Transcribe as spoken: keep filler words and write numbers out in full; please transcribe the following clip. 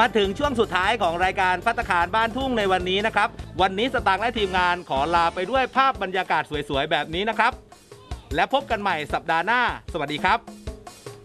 มาถึงช่วงสุดท้ายของรายการภัตตาคารบ้านทุ่งในวันนี้นะครับวันนี้สตางค์และทีมงานขอลาไปด้วยภาพบรรยากาศสวยๆแบบนี้นะครับและพบกันใหม่สัปดาห์หน้าสวัสดีครับ